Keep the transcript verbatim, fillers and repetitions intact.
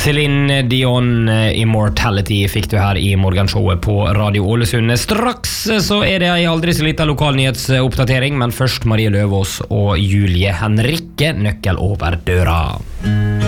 Céline Dion, Immortality fikk du her i morgenshowet på Radio Ålesund. Straks så er det en aldri så liten lokalnyhetsoppdatering, men først Marie Løvås og Julie Henrikke, nøkkel over døra.